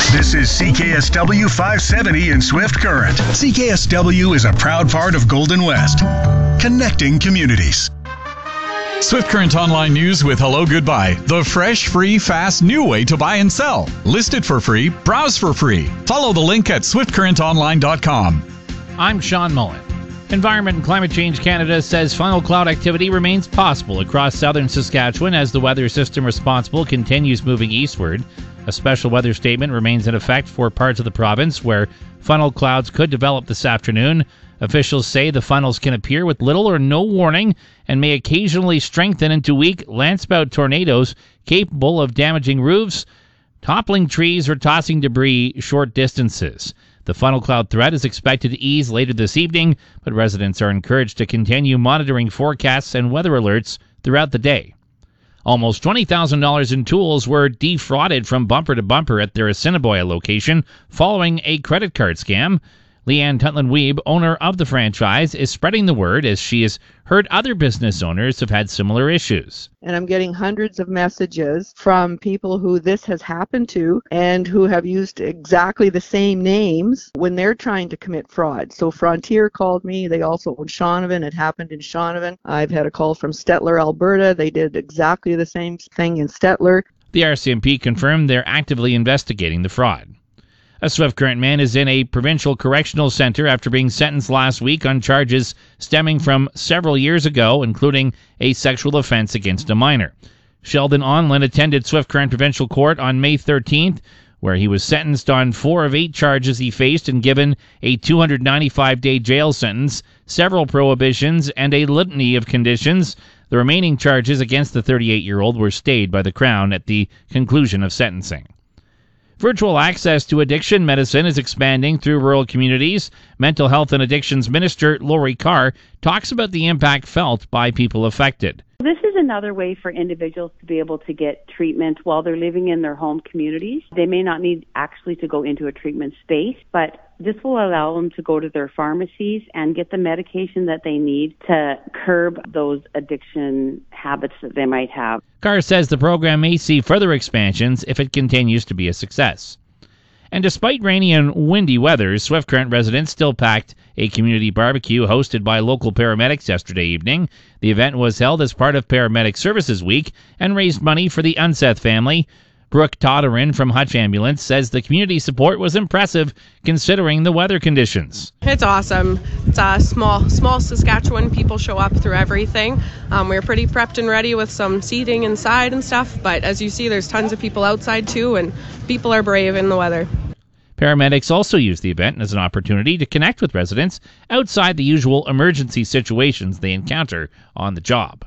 This is CKSW 570 in Swift Current. CKSW is a proud part of Golden West, connecting communities. Swift Current Online News with Hello Goodbye. The fresh, free, fast, new way to buy and sell. List it for free, browse for free. Follow the link at swiftcurrentonline.com. I'm Sean Mullen. Environment and Climate Change Canada says funnel cloud activity remains possible across southern Saskatchewan as the weather system responsible continues moving eastward. A special weather statement remains in effect for parts of the province where funnel clouds could develop this afternoon. Officials say the funnels can appear with little or no warning and may occasionally strengthen into weak landspout tornadoes capable of damaging roofs, toppling trees, or tossing debris short distances. The funnel cloud threat is expected to ease later this evening, but residents are encouraged to continue monitoring forecasts and weather alerts throughout the day. Almost $20,000 in tools were defrauded from Bumper to Bumper at their Assiniboia location following a credit card scam. Leanne Tutland-Weeb, owner of the franchise, is spreading the word as she has heard other business owners have had similar issues. And I'm getting hundreds of messages from people who this has happened to and who have used exactly the same names when they're trying to commit fraud. So Frontier called me. They also own Shaunavon. It happened in Shaunavon. I've had a call from Stettler, Alberta. They did exactly the same thing in Stettler. The RCMP confirmed they're actively investigating the fraud. A Swift Current man is in a provincial correctional center after being sentenced last week on charges stemming from several years ago, including a sexual offense against a minor. Sheldon Onlin attended Swift Current Provincial Court on May 13th, where he was sentenced on 4 of 8 charges he faced and given a 295-day jail sentence, several prohibitions, and a litany of conditions. The remaining charges against the 38-year-old were stayed by the Crown at the conclusion of sentencing. Virtual access to addiction medicine is expanding through rural communities. Mental Health and Addictions Minister Lori Carr talks about the impact felt by people affected. This is another way for individuals to be able to get treatment while they're living in their home communities. They may not need actually to go into a treatment space, but this will allow them to go to their pharmacies and get the medication that they need to curb those addiction habits that they might have. Carr says the program may see further expansions if it continues to be a success. And despite rainy and windy weather, Swift Current residents still packed a community barbecue hosted by local paramedics yesterday evening. The event was held as part of Paramedic Services Week and raised money for the Unseth family. Brooke Todderin from Hutch Ambulance says the community support was impressive considering the weather conditions. It's awesome. It's a small Saskatchewan. People show up through everything. We're pretty prepped and ready with some seating inside and stuff, but as you see, there's tons of people outside too, and people are brave in the weather. Paramedics also use the event as an opportunity to connect with residents outside the usual emergency situations they encounter on the job.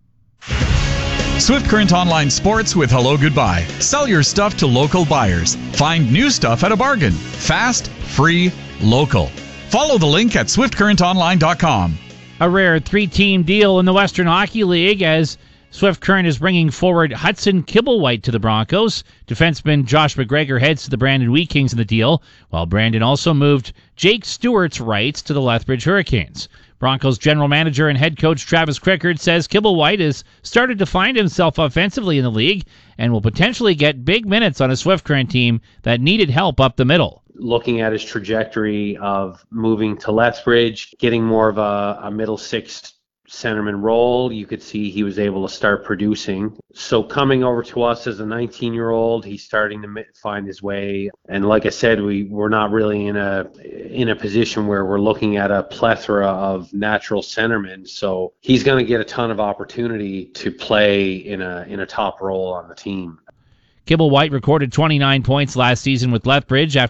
Swift Current Online Sports with Hello Goodbye. Sell your stuff to local buyers. Find new stuff at a bargain. Fast, free, local. Follow the link at swiftcurrentonline.com. A rare 3-team deal in the Western Hockey League as Swift Current is bringing forward Hudson Kibblewhite to the Broncos. Defenseman Josh McGregor heads to the Brandon Wheat Kings in the deal, while Brandon also moved Jake Stewart's rights to the Lethbridge Hurricanes. Broncos general manager and head coach Travis Crickard says Kibblewhite has started to find himself offensively in the league and will potentially get big minutes on a Swift Current team that needed help up the middle. Looking at his trajectory of moving to Lethbridge, getting more of a middle six centerman role, you could see he was able to start producing. So coming over to us as a 19-year-old, he's starting to find his way. And like I said, we're not really in a position where we're looking at a plethora of natural centermen. So he's going to get a ton of opportunity to play in a top role on the team. Kibblewhite recorded 29 points last season with Lethbridge after